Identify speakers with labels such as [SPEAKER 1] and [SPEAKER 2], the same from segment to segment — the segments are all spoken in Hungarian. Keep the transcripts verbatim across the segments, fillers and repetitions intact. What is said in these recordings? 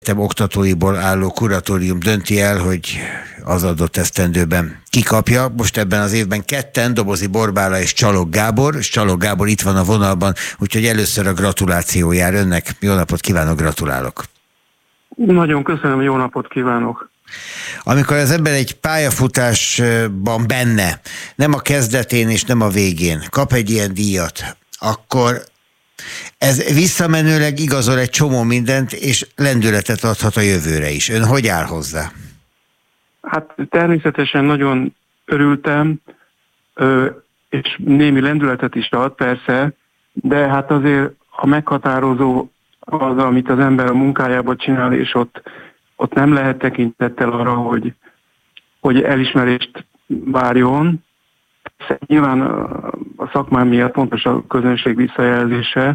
[SPEAKER 1] oktatóiból álló kuratórium dönti el, hogy az adott esztendőben kikapja. Most ebben az évben ketten, Dobozi Borbála és Csalog Gábor, és Csalog Gábor itt van a vonalban, úgyhogy először a gratuláció jár önnek. Jó napot kívánok, gratulálok!
[SPEAKER 2] Nagyon köszönöm, jó napot kívánok!
[SPEAKER 1] Amikor az ember egy pályafutásban benne, nem a kezdetén és nem a végén kap egy ilyen díjat, akkor ez visszamenőleg igazol egy csomó mindent, és lendületet adhat a jövőre is. Ön hogy áll hozzá?
[SPEAKER 2] Hát természetesen nagyon örültem, és némi lendületet is ad, persze, de hát azért a meghatározó az, amit az ember a munkájában csinál, és ott, ott nem lehet tekintettel arra, hogy, hogy elismerést várjon. Nyilván a szakmám miatt fontos a közönség visszajelzése,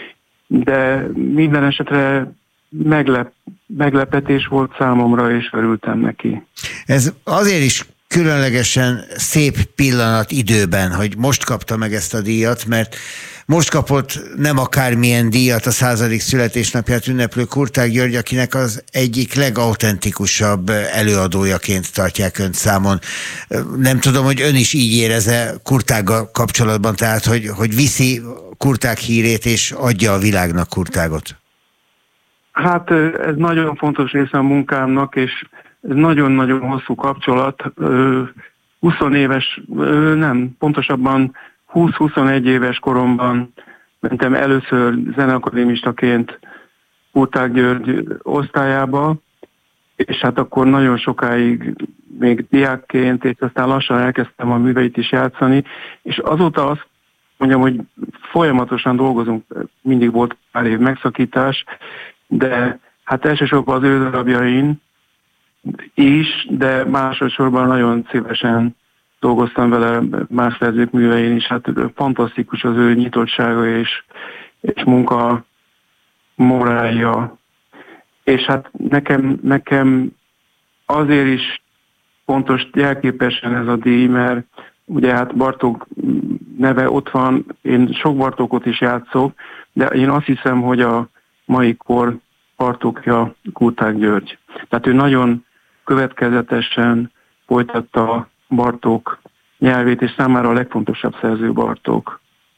[SPEAKER 2] de minden esetre meglep, meglepetés volt számomra, és örültem neki.
[SPEAKER 1] Ez azért is különlegesen szép pillanat időben, hogy most kapta meg ezt a díjat, mert most kapott nem akármilyen díjat, a századik születésnapját ünneplő Kurtág György, akinek az egyik legautentikusabb előadójaként tartják önt számon. Nem tudom, hogy ön is így érez-e Kurtággal kapcsolatban, tehát, hogy, hogy viszi Kurtág hírét és adja a világnak Kurtágot.
[SPEAKER 2] Hát ez nagyon fontos része a munkámnak, és ez nagyon-nagyon hosszú kapcsolat. húsz éves, nem, pontosabban húsz-huszonegy éves koromban mentem először zeneakadémistaként Kurtág György osztályába, és hát akkor nagyon sokáig még diákként, és aztán lassan elkezdtem a műveit is játszani, és azóta azt mondjam, hogy folyamatosan dolgozunk, mindig volt pár év megszakítás, de hát elsősorban az ő darabjain is, de másodszorban nagyon szívesen dolgoztam vele más szerzők művein is. Hát fantasztikus az ő nyitottsága és, és munka morálja. És hát nekem, nekem azért is fontos jelképesen ez a díj, mert ugye hát Bartók neve ott van, én sok Bartókot is játszok, de én azt hiszem, hogy a mai kor Bartókja Kurtág György. Tehát ő nagyon következetesen folytatta Bartók nyelvét, és számára a legfontosabb szerző Bartók.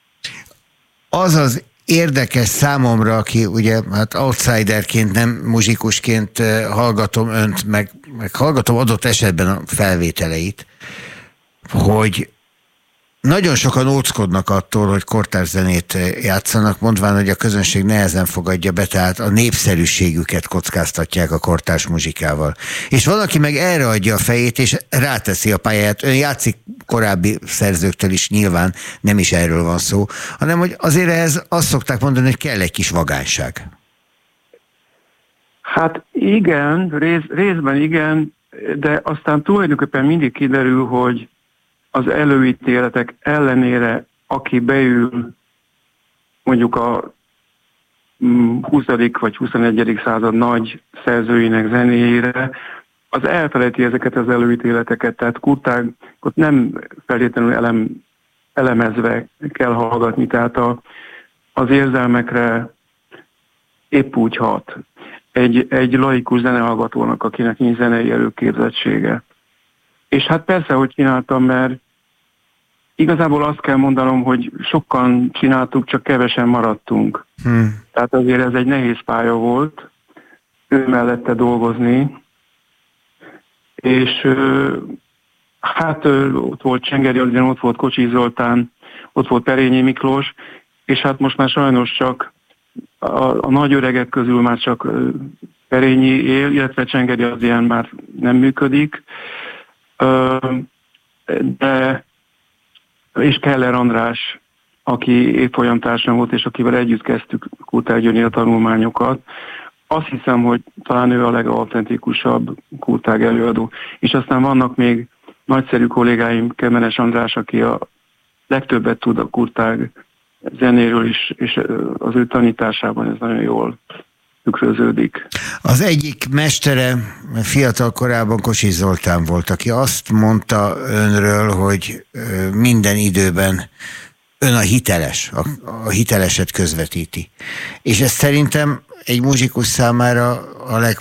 [SPEAKER 1] Az az érdekes számomra, aki ugye hát outsiderként, nem muzsikusként hallgatom önt, meg, meg hallgatom adott esetben a felvételeit, hogy nagyon sokan óckodnak attól, hogy kortárs zenét játszanak, mondván, hogy a közönség nehezen fogadja be, tehát a népszerűségüket kockáztatják a kortárs muzsikával. És van, aki meg erre adja a fejét, és ráteszi a pályáját. Ön játszik korábbi szerzőktől is, nyilván nem is erről van szó, hanem hogy azért ehhez azt szokták mondani, hogy kell egy kis vagányság.
[SPEAKER 2] Hát igen, rész, részben igen, de aztán tulajdonképpen mindig kiderül, hogy az előítéletek ellenére, aki beül mondjuk a huszadik vagy huszonegyedik század nagy szerzőinek zenéjére, az elfelejti ezeket az előítéleteket, tehát Kurtágot nem feltétlenül elem, elemezve kell hallgatni, tehát a, az érzelmekre épp úgy hat egy, egy laikus zenehallgatónak, akinek nincs zenei előképzettsége. És hát persze, hogy csináltam, mert igazából azt kell mondanom, hogy sokan csináltuk, csak kevesen maradtunk. Hmm. Tehát azért ez egy nehéz pálya volt, ő mellette dolgozni, és hát ott volt Csengeri Adrián, ott volt Kocsis Zoltán, ott volt Perényi Miklós, és hát most már sajnos csak a, a nagy öregek közül már csak Perényi él, illetve Csengeri Adrián már nem működik, de és Keller András, aki évfolyamtársam volt, és akivel együtt kezdtük Kurtág Györgynél a tanulmányokat. Azt hiszem, hogy talán ő a legautentikusabb Kurtág előadó. És aztán vannak még nagyszerű kollégáim, Kemenes András, aki a legtöbbet tud a Kurtág zenéről is, és az ő tanításában ez nagyon jól tükröződik.
[SPEAKER 1] Az egyik mestere fiatal korában Kocsis Zoltán volt, aki azt mondta önről, hogy minden időben ön a hiteles, a, a hiteleset közvetíti. És ez szerintem egy muzsikus számára a leg,